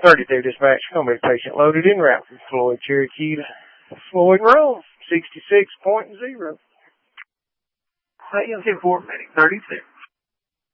32 dispatch, combat patient loaded en route from Floyd, Cherokee to Floyd, Rome, 66.0. Say, 10-4, medic 36.